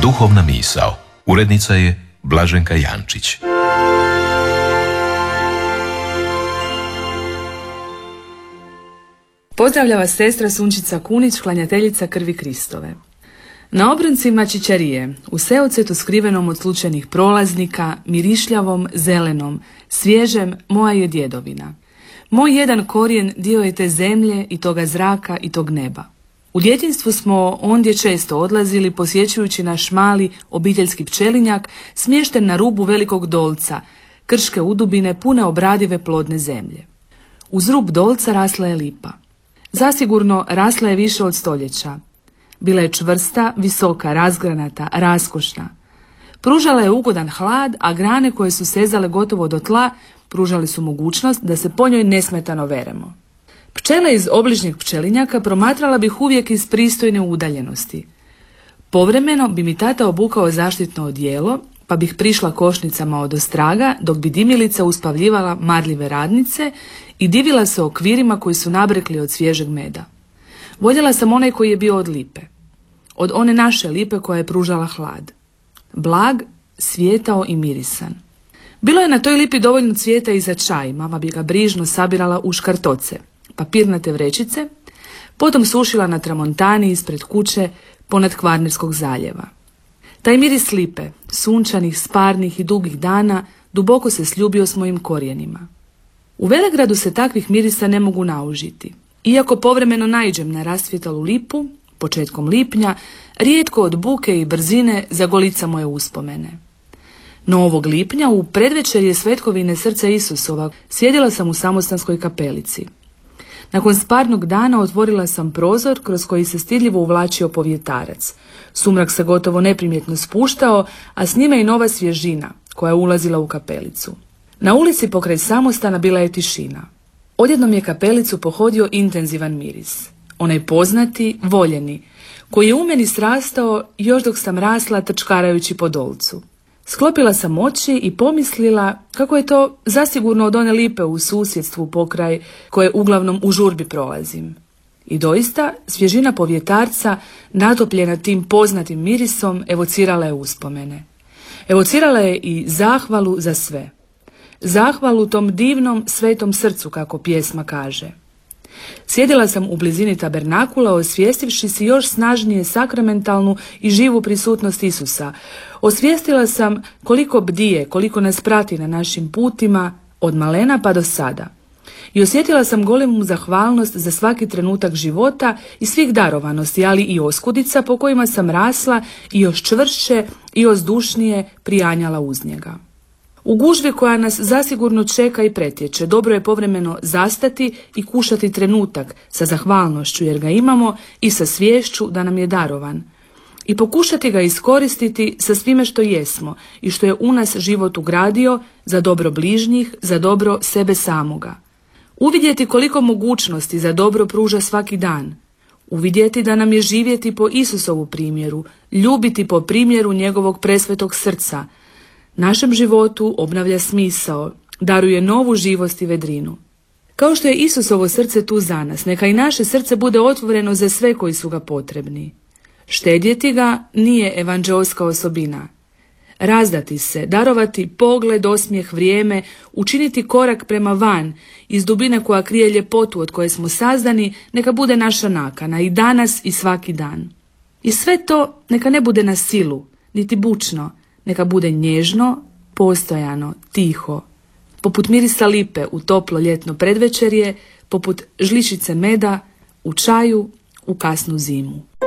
Duhovna misao. Urednica je Blaženka Jančić. Pozdravlja vas sestra Sunčica Kunić, klanjateljica krvi Kristove. Na obroncima čičarije, u seocetu skrivenom od slučajnih prolaznika, mirišljavom, zelenom, svježem, moja je djedovina. Moj jedan korijen dio je te zemlje i toga zraka i tog neba. U djetinjstvu smo ondje često odlazili posjećujući naš mali obiteljski pčelinjak smješten na rubu velikog dolca, krške udubine pune obradive plodne zemlje. Uz rub dolca rasla je lipa. Zasigurno rasla je više od stoljeća. Bila je čvrsta, visoka, razgranata, raskošna. Pružala je ugodan hlad, a grane koje su sezale gotovo do tla pružali su mogućnost da se po njoj nesmetano veremo. Pčele iz obližnjeg pčelinjaka promatrala bih uvijek iz pristojne udaljenosti. Povremeno bi mi tata obukao zaštitno odijelo, pa bih prišla košnicama od ostraga, dok bi dimilica uspavljivala marljive radnice i divila se okvirima koji su nabrekli od svježeg meda. Voljela sam onaj koji je bio od lipe. Od one naše lipe koja je pružala hlad. Blag, svijetao i mirisan. Bilo je na toj lipi dovoljno cvijeta i za čaj, mama bi ga brižno sabirala u škartoce, papirnate vrećice, potom sušila na tramontani ispred kuće ponad Kvarnerskog zaljeva. Taj miris lipe, sunčanih, sparnih i dugih dana, duboko se sljubio s mojim korijenima. U Velegradu se takvih mirisa ne mogu naužiti. Iako povremeno naiđem na rasvjetalu lipu, početkom lipnja, rijetko od buke i brzine zagolica moje uspomene. No ovog lipnja, u predvečerje svetkovine srca Isusova, sjedila sam u samostanskoj kapelici. Nakon sparnog dana otvorila sam prozor kroz koji se stidljivo uvlačio povjetarac. Sumrak se gotovo neprimjetno spuštao, a s njime i nova svježina koja je ulazila u kapelicu. Na ulici pokraj samostana bila je tišina. Odjednom je kapelicu pohodio intenzivan miris. Onaj poznati, voljeni, koji je u meni srastao još dok sam rasla trčkarajući po dolcu. Sklopila sam oči i pomislila kako je to zasigurno od one lipe u susjedstvu pokraj koje uglavnom u žurbi prolazim. I doista, svježina povjetarca, natopljena tim poznatim mirisom, evocirala je uspomene. Evocirala je i zahvalu za sve. Zahvalu tom divnom svetom srcu, kako pjesma kaže. Sjedila sam u blizini tabernakula, osvijestivši si još snažnije sakramentalnu i živu prisutnost Isusa. Osvijestila sam koliko bdije, koliko nas prati na našim putima, od malena pa do sada. I osjetila sam golemu zahvalnost za svaki trenutak života i svih darovanosti, ali i oskudica po kojima sam rasla i još čvršće i ozdušnije prijanjala uz njega. U gužvi koja nas zasigurno čeka i pretječe, dobro je povremeno zastati i kušati trenutak sa zahvalnošću jer ga imamo i sa sviješću da nam je darovan. I pokušati ga iskoristiti sa svime što jesmo i što je u nas život ugradio za dobro bližnjih, za dobro sebe samoga. Uvidjeti koliko mogućnosti za dobro pruža svaki dan. Uvidjeti da nam je živjeti po Isusovu primjeru, ljubiti po primjeru njegovog presvetog srca. Našem životu obnavlja smisao, daruje novu živost i vedrinu. Kao što je Isusovo srce tu za nas, neka i naše srce bude otvoreno za sve koji su ga potrebni. Štedjeti ga nije evanđeoska osobina. Razdati se, darovati pogled, osmijeh, vrijeme, učiniti korak prema van, iz dubine koja krije ljepotu od koje smo sazdani, neka bude naša nakana i danas i svaki dan. I sve to neka ne bude na silu, niti bučno, neka bude nježno, postojano, tiho. Poput mirisa lipe u toplo ljetno predvečerje, poput žličice meda u čaju u kasnu zimu.